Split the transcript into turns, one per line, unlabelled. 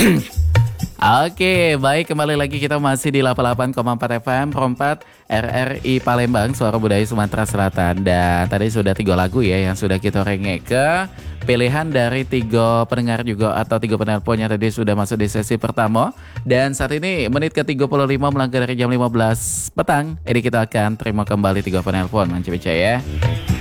Oke, baik kembali lagi kita masih di 88,4 FM Perempat RRI Palembang, Suara Budaya Sumatera Selatan. Dan tadi sudah 3 lagu ya yang sudah kita rengek ke pilihan dari 3 pendengar juga atau 3 penelpon yang tadi sudah masuk di sesi pertama. Dan saat ini menit ke 35 melangkah dari jam 15 petang. Ini kita akan terima kembali 3 penelpon, Manci Beca ya.